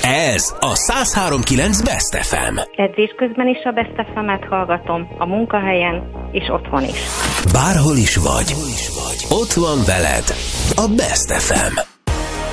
Ez a 103.9 Best FM. Edzés közben is a Best FM-et hallgatom, a munkahelyen és otthon is. Bárhol is vagy, ott van veled a Best FM.